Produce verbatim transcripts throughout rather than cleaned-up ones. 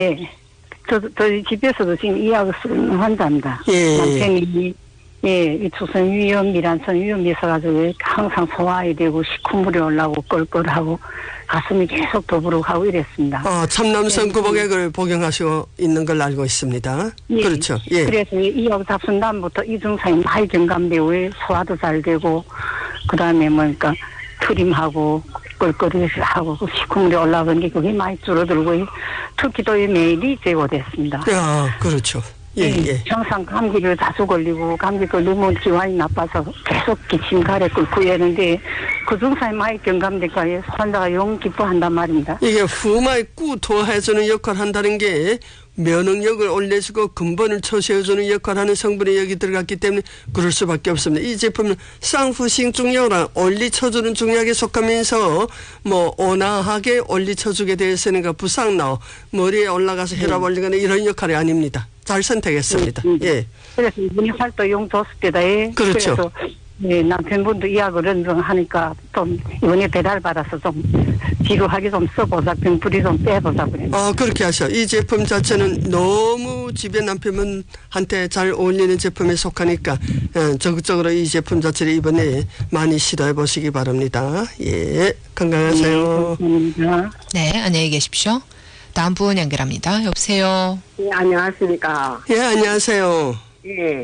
예. 저, 저희 집에서도 지금 이 약을 쓰는 환자입니다. 예. 남편이, 예, 이 추선위염, 미란성 위염이 있어가지고 항상 소화이 되고 시커물이 올라오고 껄껄하고 가슴이 계속 더부룩하고 이랬습니다. 아, 참남성 예. 구복액을 복용하시고 있는 걸 알고 있습니다. 예. 그렇죠. 예. 그래서 이 약 잡순 다음부터 이 증상이 많이 경감되고 소화도 잘 되고 그 다음에 뭐니까 트림하고 껄껄하고 시커물이 올라오는 게 그게 많이 줄어들고 특히 또 매일이 제거됐습니다. 아, 그렇죠. 예, 예. 예. 항상 감기를 자주 걸리고 감기 걸리면 기관이 나빠서 계속 기침 가래 끓고 이러는데 그 증상이 많이 경감될까 해서 환자가 영 기뻐한단 말입니다. 이게 후마에 꾸 도와해주는 역할을 한다는 게 면역력을 올려주고 근본을 초시해주는 역할을 하는 성분이 여기 들어갔기 때문에 그럴 수밖에 없습니다. 이 제품은 쌍후싱 중약이랑 올리쳐주는 중약에 속하면서 뭐 온화하게 올리쳐주게 되어 있으니까 부상나 머리에 올라가서 혈압 올리거나 이런 역할이 아닙니다. 잘 선택했습니다. 음, 음. 예. 그래서 이분이 활도 용 줬을 때다. 예. 그렇죠. 그래서 예, 남편분도 이 약을 언정하니까 좀 이번에 배달 받아서 좀 지루하게 좀 써보자, 병풀이 좀 빼보자 그래요. 아, 그렇게 하셔. 이 제품 자체는 너무 집에 남편분한테 잘 어울리는 제품에 속하니까 예, 적극적으로 이 제품 자체를 이번에 많이 시도해 보시기 바랍니다. 예, 건강하세요. 네, 감사합니다. 네, 안녕히 계십시오. 다음 분 연결합니다. 여보세요. 예, 안녕하십니까. 예, 안녕하세요. 예.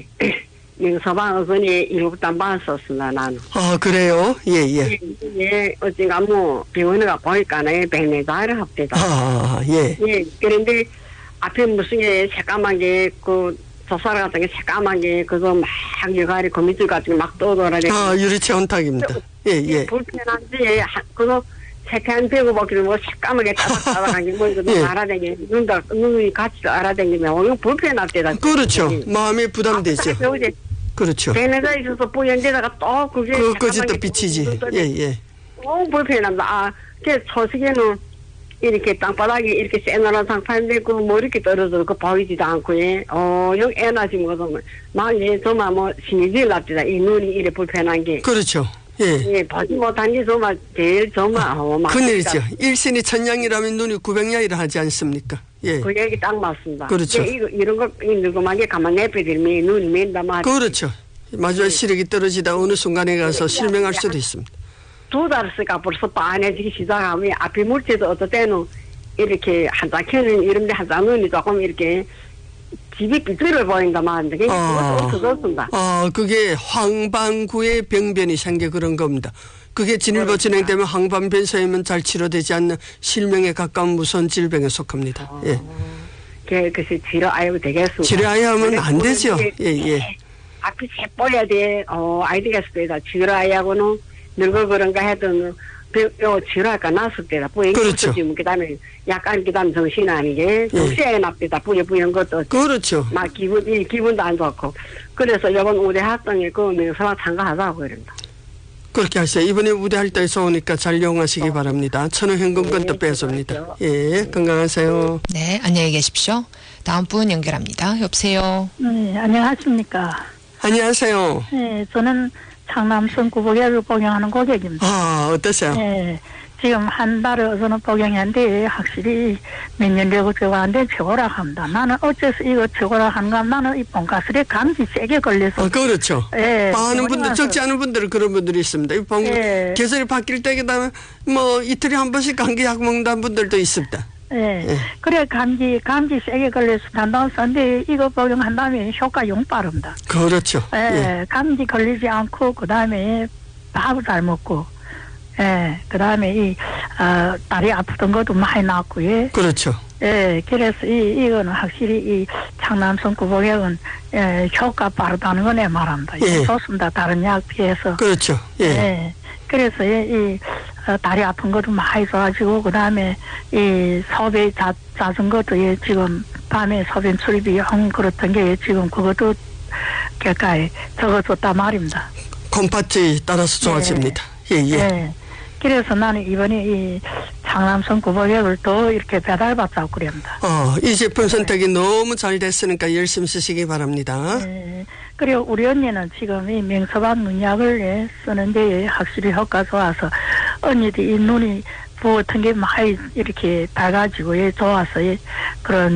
서방 어머니 일부터 안 봤었습니다, 나는. 아, 그래요? 예, 예. 예, 예, 어찌가 뭐, 병원에 가 보니까는 백내장을 합니다. 아, 예. 예, 그런데 앞에 무슨 게 새까만 게, 그, 젖살 같은 게 새까만 게, 그거 막 여가리 거미줄 같은 게 막 떠돌아다니고. 아, 유리체온탁입니다. 예, 예. 불편한지, 그거 새까만 배고 먹기는 뭐 새까맣게 따닥따닥한 게 뭐, 이거 예. 알아다니면, 눈도, 눈이 같이 알아다니면, 어, 이거 불편합니다. 그렇죠. 마음이 부담되죠. 어제 그렇죠. 배내가 있어서 보연데다가 또 그게 그것이 또 비치지. 예, 예. 너무 불편합니다. 아, 그 초식에는 이렇게 땅바닥에 이렇게 새노란 상판인데 그 뭐 이렇게 떨어져 그 보이지도 않고 예. 어, 여기 애 낳지 뭐좀 막 예, 정말 뭐 신이 질납니다. 이 눈이 이래 불편한 게. 그렇죠. 예. 예, 보지 못한 게 정말 제일 정말 어, 막 큰일이죠. 일신이 천냥이라면 눈이 구백냥이라 하지 않습니까? 예. 그 얘기 딱 맞습니다. 그렇죠. 예, 이거 이런 거 누구만게 가만 내버리면 눈이 맨다 말. 그렇죠. 마주에 시력이 떨어지다 어느 순간에 가서 실명할 수도 있습니다. 두 달 쓰니까 벌써 빤해지기 시작하면 앞에 물체도 어떨 때는 이렇게 한장 켜는 이런데 한장 눈이 조금 이렇게 집이 삐뚤어 보인다 말인데 그게 아. 그것도 없어졌습니다. 아, 그게 황반구의 병변이 생겨 그런 겁니다. 그게 진일보 진행되면 황반변소이면 잘 치료되지 않는 실명에 가까운 무서운 질병에 속합니다. 예. 그, 그래서 치료하여 되겠습니다. 치료해야 하면 안 되죠. 예, 예. 앞이 새뽀야 돼. 어, 아이디겠습니다. 치료하여고는 늙어 그런가 해도 요 치료할까 났을 때다. 뿌연 그렇죠. 것도 그 다음에 약간 그 다음에 정신 아니게 정신에 납니다. 뿌연 뿌연 것도. 그렇죠. 막 기분, 이 기분도 안 좋고. 그래서 이번 우대 활동에 그 명서만 참가하자고 그런다. 그렇게 하세요. 이번에 우대 활동에서 오니까 잘 이용하시기 바랍니다. 천원 현금권도 네, 빼줍니다. 예, 건강하세요. 네, 안녕히 계십시오. 다음 분 연결합니다. 여보세요. 네, 안녕하십니까. 안녕하세요. 네, 저는 창남성 구복약을 복용하는 고객입니다. 아, 어떠세요? 네, 지금 한 달을 저는 복용했는데 확실히 몇 년 되고 저거한데 최고라 합니다. 나는 어째서 이거 최고라 하는가 나는 이 봉가스레 감기 세게 걸려서. 아, 그렇죠. 예. 많은 분들, 와서. 적지 않은 분들은 그런 분들이 있습니다. 이 봉, 예. 계절이 바뀔 때, 그 다음에 뭐 이틀에 한 번씩 감기 약 먹는 분들도 있습니다. 예. 예. 그래 감기 감기 세게 걸려서 단다고 썼는데 이거 복용한 다음에 효과 용 빠릅니다. 그렇죠. 예. 예. 감기 걸리지 않고 그 다음에 밥을 잘 먹고. 예. 그 다음에 이 어, 다리 아프던 것도 많이 낫고 예. 그렇죠. 예. 그래서 이 이거는 확실히 이 창남성 구복약은 예, 효과 빠르다는 거 내 말합니다. 예. 좋습니다. 다른 약 비해서. 그렇죠. 예. 예. 그래서 이, 이 어, 다리 아픈 것도 많이 좋아지고 그 다음에 이 소변 자, 잦은 것도 예, 지금 밤에 소변 출입이 영 그렇던 게 예, 지금 그것도 객가에 적어줬단 말입니다. 콤파트에 따라서 좋아집니다. 예, 예. 예. 그래서 나는 이번에 이 창남성 구복약을 더 이렇게 배달받자고 그럽니다. 어, 이 제품 선택이 너무 잘 됐으니까 열심히 쓰시기 바랍니다. 예. 그리고 우리 언니는 지금 이 명서방 눈약을 예, 쓰는데 예, 확실히 효과 좋아서 언니도 이 눈이 부어 튼 게 많이 이렇게 달가지고 예, 좋아서 예, 그런